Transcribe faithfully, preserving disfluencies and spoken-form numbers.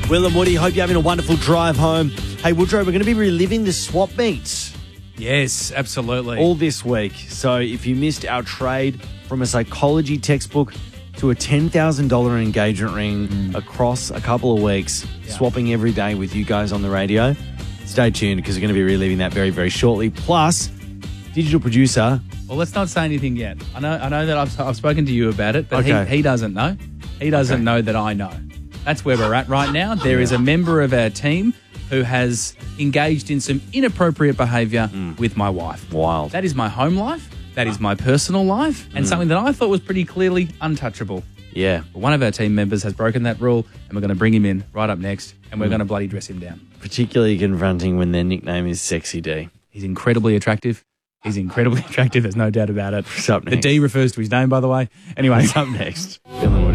Will and Woody, hope you're having a wonderful drive home. Hey, Woodrow, we're going to be reliving the swap meets Yes, absolutely. all this week. So if you missed our trade from a psychology textbook to a ten thousand dollars engagement ring mm. across a couple of weeks, yeah. swapping every day with you guys on the radio, stay tuned because we're going to be reliving that very, very shortly. Plus, digital producer... Well, let's not say anything yet. I know I know that I've, I've spoken to you about it, but okay. he, he doesn't know. He doesn't okay. know that I know. That's where we're at right now. There yeah. is a member of our team who has engaged in some inappropriate behaviour mm. with my wife. Wild. That is my home life. That is my personal life. And mm. something that I thought was pretty clearly untouchable. Yeah. But one of our team members has broken that rule, and we're going to bring him in right up next, and we're mm. going to bloody dress him down. Particularly confronting when their nickname is Sexy D. He's incredibly attractive. He's incredibly attractive, there's no doubt about it. What's up next? The D refers to his name, by the way. Anyway. What's up next?